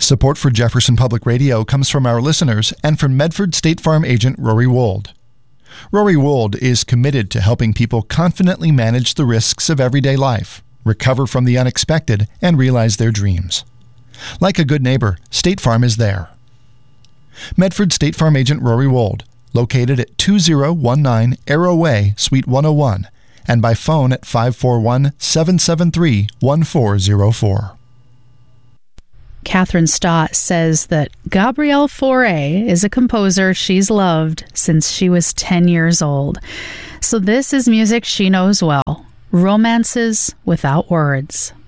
Support for Jefferson Public Radio comes from our listeners and from Medford State Farm agent Rory Wold. Rory Wold is committed to helping people confidently manage the risks of everyday life, recover from the unexpected, and realize their dreams. Like a good neighbor, State Farm is there. Medford State Farm agent Rory Wold, located at 2019 Arrow Way, Suite 101, and by phone at 541-773-1404. Catherine Stott says that Gabrielle Fauré is a composer she's loved since she was 10 years old. So this is music she knows well, Romances Without Words.